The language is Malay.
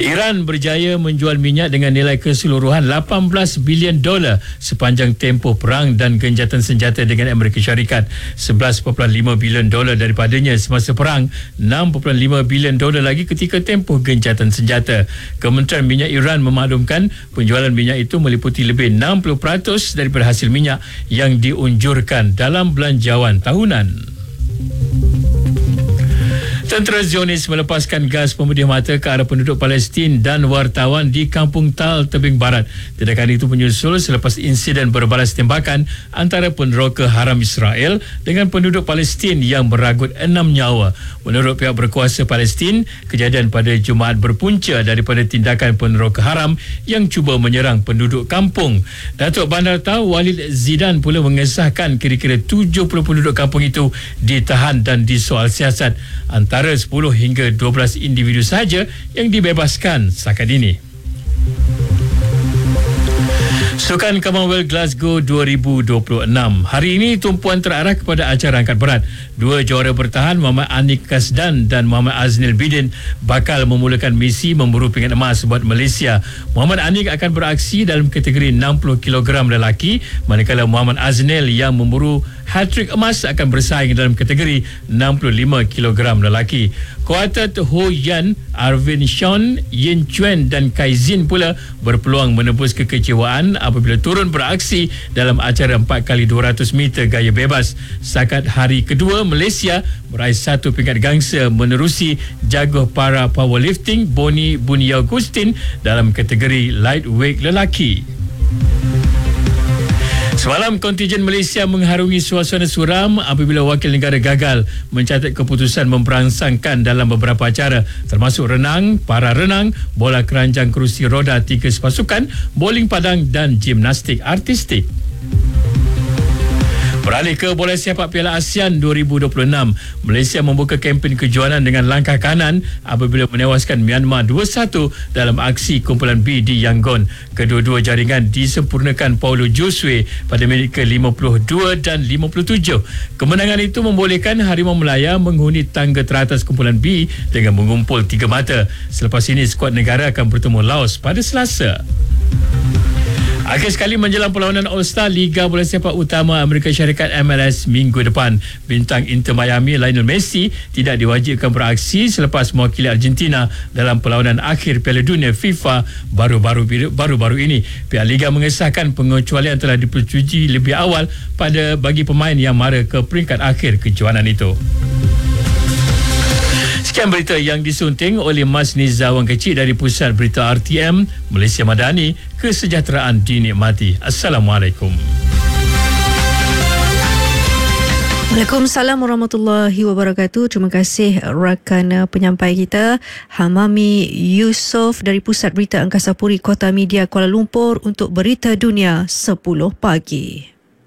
Iran berjaya menjual minyak dengan nilai keseluruhan $18 bilion sepanjang tempoh perang dan genjatan senjata dengan Amerika Syarikat. $11.5 bilion daripadanya semasa perang, $6.5 bilion lagi ketika tempoh genjatan senjata. Kementerian Minyak Iran memaklumkan penjualan minyak itu meliputi lebih 60% daripada hasil minyak yang diunjurkan dalam belanjawan tahunan. Tentera Zionis melepaskan gas pemedih mata ke arah penduduk Palestin dan wartawan di Kampung Tal, Tebing Barat. Tindakan itu menyusul selepas insiden berbalas tembakan antara peneroka haram Israel dengan penduduk Palestin yang meragut 6 nyawa. Menurut pihak berkuasa Palestin, kejadian pada Jumaat berpunca daripada tindakan peneroka haram yang cuba menyerang penduduk kampung. Datuk Bandar Tau Walid Zidan pula mengesahkan kira-kira 70 penduduk kampung itu ditahan dan disoal siasat. Antara 10 hingga 12 individu sahaja yang dibebaskan setakat ini. Sukan Commonwealth Glasgow 2026. Hari ini tumpuan terarah kepada acara angkat berat. Dua juara bertahan Muhammad Anik Kasdan dan Muhammad Aznil Bidin bakal memulakan misi memburu pingat emas buat Malaysia. Muhammad Anik akan beraksi dalam kategori 60 kg lelaki, manakala Muhammad Aznil yang memburu hat-trick emas akan bersaing dalam kategori 65 kg lelaki. Kuartet Ho Yan, Arvin Sean, Yin Chuen dan Kai Zin pula berpeluang menebus kekecewaan apabila turun beraksi dalam acara 4x200 meter gaya bebas. Setakat hari kedua, Malaysia meraih satu peringkat gangsa menerusi jaguh para powerlifting Boni Buni Augustin dalam kategori lightweight lelaki. Semalam, kontijen Malaysia mengharungi suasana suram apabila wakil negara gagal mencatat keputusan memperangsangkan dalam beberapa acara termasuk renang, para renang, bola keranjang kerusi roda 3 sepasukan, bowling padang dan gimnastik artistik. Beralih ke bola sepak Piala ASEAN 2026, Malaysia membuka kempen kejuanan dengan langkah kanan apabila menewaskan Myanmar 2-1 dalam aksi kumpulan B di Yangon. Kedua-dua jaringan disempurnakan Paulo Josue pada minit ke-52 dan 57. Kemenangan itu membolehkan Harimau Melaya menghuni tangga teratas kumpulan B dengan mengumpul 3 mata. Selepas ini, skuad negara akan bertemu Laos pada Selasa. Akhir sekali, menjelang perlawanan All-Star Liga Bola Sepak Utama Amerika Syarikat MLS minggu depan, bintang Inter Miami Lionel Messi tidak diwajibkan beraksi selepas mewakili Argentina dalam perlawanan akhir Piala Dunia FIFA baru-baru ini. Pihak Liga mengesahkan pengecualian telah dipersetujui lebih awal bagi pemain yang mara ke peringkat akhir kejohanan itu. Sekian berita yang disunting oleh Mas Nizar Wang Kecil dari Pusat Berita RTM Malaysia Madani. Kesejahteraan dinikmati. Assalamualaikum. Waalaikumsalam warahmatullahi wabarakatuh. Terima kasih rakan penyampai kita Hamami Yusof dari Pusat Berita Angkasa Puri Kota Media Kuala Lumpur untuk Berita Dunia 10 pagi.